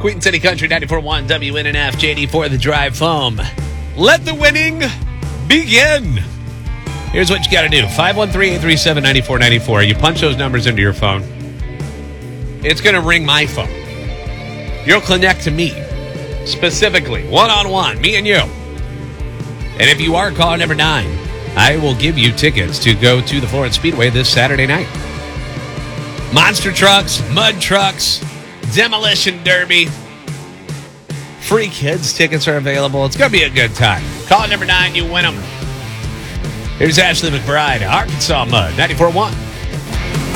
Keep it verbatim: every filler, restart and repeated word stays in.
Queen City Country ninety-four point one W N N F, J D for the drive home. Let the winning begin. Here's what you got to do. five one three, eight three seven, nine four nine four. You punch those numbers into your phone. It's going to ring my phone. You'll connect to me. Specifically, one-on-one, me and you. And if you are caller number nine, I will give you tickets to go to the Florence Speedway this Saturday night. Monster trucks, mud trucks, demolition derby. Free kids tickets are available. It's going to be a good time. Call number nine, you win them. Here's Ashley McBride, Arkansas Mud, ninety-four point one.